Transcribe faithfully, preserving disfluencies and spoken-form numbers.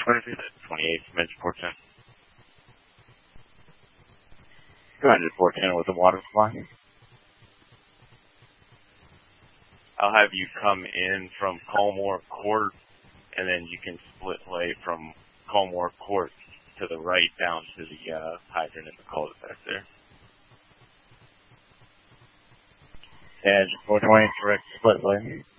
twenty-eight, Mitch Porton. two hundred fourteen with the water supply. I'll have you come in from Colmore Court, and then you can split lay from Colmore Court to the right down to the uh, hydrant in the cul-de-sac there. And four twenty, direct split lane.